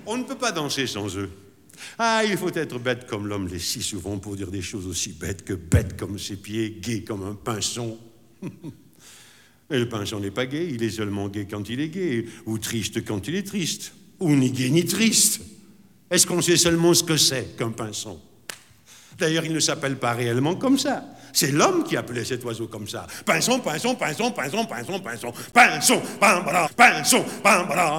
On ne peut pas danser sans eux. Ah, il faut être bête comme l'homme l'est si souvent pour dire des choses aussi bêtes que bête comme ses pieds, gai comme un pinson. Et le pinson n'est pas gai, il est seulement gai quand il est gai, ou triste quand il est triste, ou ni gai ni triste. Est-ce qu'on sait seulement ce que c'est qu'un pinson? D'ailleurs, il ne s'appelle pas réellement comme ça. C'est l'homme qui appelait cet oiseau comme ça. Pinson, pinson, pinson, pinson, pinson, pinson, pinson, pinson, pinson, pinson, pinson.